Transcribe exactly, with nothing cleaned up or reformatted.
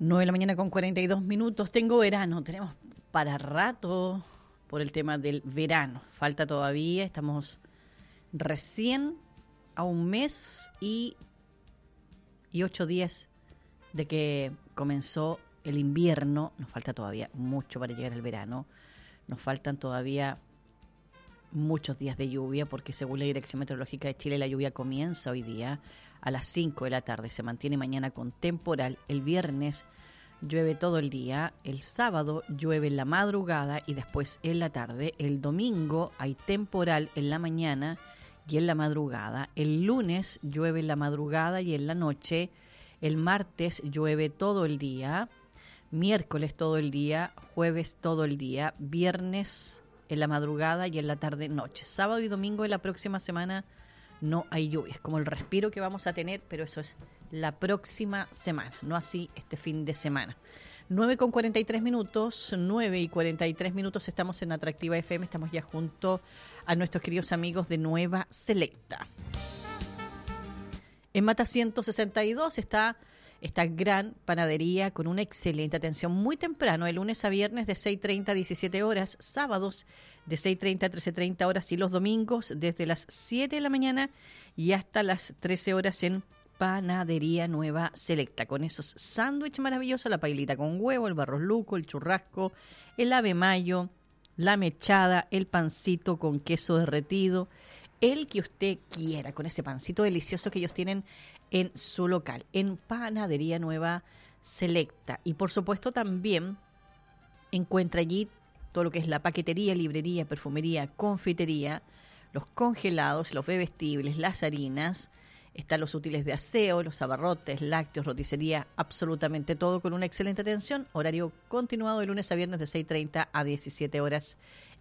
nueve de la mañana con cuarenta y dos minutos. Tengo verano, tenemos para rato por el tema del verano. Falta todavía, estamos recién a un mes y, y ocho días de que comenzó el invierno. Nos falta todavía mucho para llegar al verano. Nos faltan todavía muchos días de lluvia porque según la Dirección Meteorológica de Chile la lluvia comienza hoy día a las cinco de la tarde, se mantiene mañana con temporal, el viernes llueve todo el día, el sábado llueve en la madrugada y después en la tarde, el domingo hay temporal en la mañana y en la madrugada, el lunes llueve en la madrugada y en la noche, el martes llueve todo el día, miércoles todo el día, jueves todo el día, viernes en la madrugada y en la tarde noche. Sábado y domingo de la próxima semana no hay lluvia. Es como el respiro que vamos a tener, pero eso es la próxima semana, no así este fin de semana. nueve con cuarenta y tres minutos, nueve y cuarenta y tres minutos, estamos en Atractiva F M, estamos ya junto a nuestros queridos amigos de Nueva Selecta. En Mata ciento sesenta y dos está esta gran panadería con una excelente atención muy temprano, de lunes a viernes de seis treinta a diecisiete horas, sábados de seis treinta a trece treinta horas y los domingos desde las siete de la mañana y hasta las trece horas en Panadería Nueva Selecta, con esos sándwiches maravillosos, la pailita con huevo, el barros luco, el churrasco, el ave mayo, la mechada, el pancito con queso derretido, el que usted quiera, con ese pancito delicioso que ellos tienen en su local, en Panadería Nueva Selecta. Y por supuesto también encuentra allí todo lo que es la paquetería, librería, perfumería, confitería, los congelados, los bebestibles, las harinas, están los útiles de aseo, los abarrotes, lácteos, roticería, absolutamente todo con una excelente atención. Horario continuado de lunes a viernes de seis treinta a diecisiete horas